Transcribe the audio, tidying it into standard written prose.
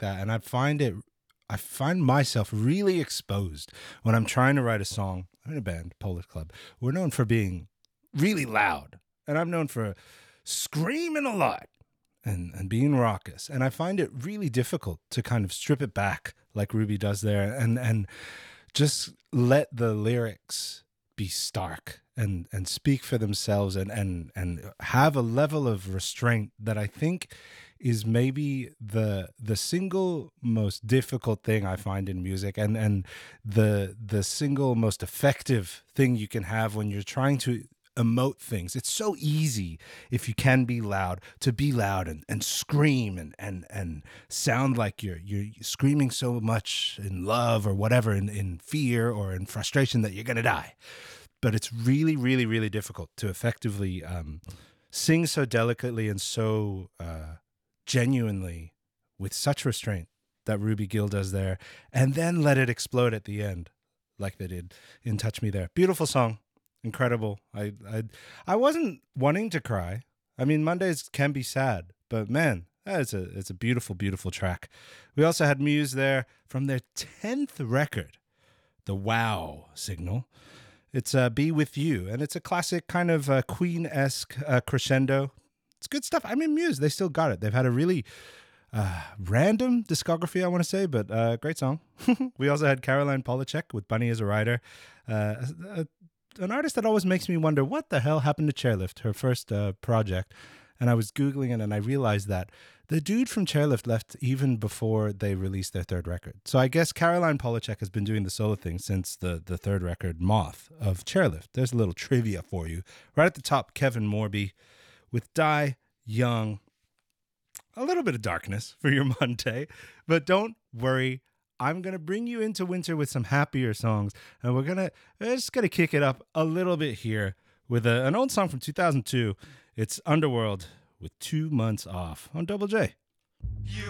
that, and I find myself really exposed when I'm trying to write a song. I'm in a band, Polish Club. We're known for being really loud, and I'm known for screaming a lot and being raucous. And I find it really difficult to kind of strip it back like Ruby does there and just let the lyrics be stark and speak for themselves and have a level of restraint that I think is maybe the single most difficult thing I find in music, and the single most effective thing you can have when you're trying to emote things. It's so easy, if you can be loud, to be loud and scream and sound like you're screaming so much in love or whatever, in fear or in frustration that you're gonna die. But it's really, really, really difficult to effectively sing so delicately and so genuinely with such restraint that Ruby Gill does there, and then let it explode at the end like they did in Touch Me There. Beautiful song. Incredible. I wasn't wanting to cry. I mean, Mondays can be sad, but man, it's a beautiful, beautiful track. We also had Muse there from their 10th record, The Wow Signal. It's Be With You, and it's a classic kind of Queen-esque crescendo. It's good stuff. I mean, Muse, they still got it. They've had a really random discography, I want to say, but great song. We also had Caroline Polachek with Bunny as a Rider. An artist that always makes me wonder what the hell happened to Chairlift, her first project. And I was Googling it and I realized that the dude from Chairlift left even before they released their third record. So I guess Caroline Polachek has been doing the solo thing since the third record, Moth, of Chairlift. There's a little trivia for you. Right at the top, Kevin Morby with Die Young. A little bit of darkness for your Monday, but don't worry. I'm going to bring you into winter with some happier songs, and we're just going to kick it up a little bit here with an old song from 2002. It's Underworld with 2 Months Off on Double J. You